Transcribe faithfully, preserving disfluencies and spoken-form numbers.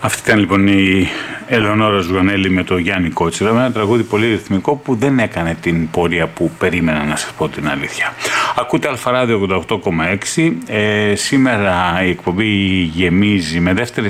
Αυτή ήταν λοιπόν η Ελεονόρα Ζουγανέλη με το Γιάννη Κότσιρα, με ένα τραγούδι πολύ ρυθμικό που δεν έκανε την πορεία που περίμενα, να σας πω την αλήθεια. Ακούτε Αλφαράδιο ογδόντα οκτώ κόμμα έξι. Ε, σήμερα η εκπομπή γεμίζει με δεύτερη